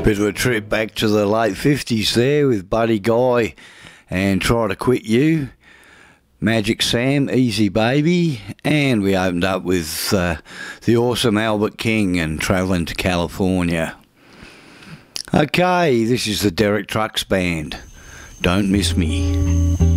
Bit of a trip back to the late 50s there with Buddy Guy and Try to Quit You, Magic Sam, Easy Baby, and we opened up with the awesome Albert King and Travelling to California. Okay, this is the Derek Trucks Band. Don't Miss Me.